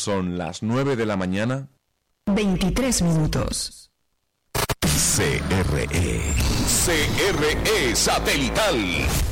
Son las 9 de la mañana. 23 minutos. CRE Satelital